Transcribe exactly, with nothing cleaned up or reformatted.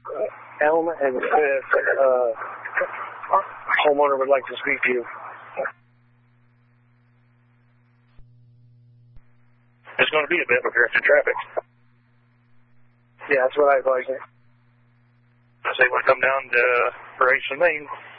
Elm and Fifth. Uh, homeowner would like to speak to you. There's going to be a bit of directed traffic. Yeah, that's what I'd like. I say, want to come down to for H and Main.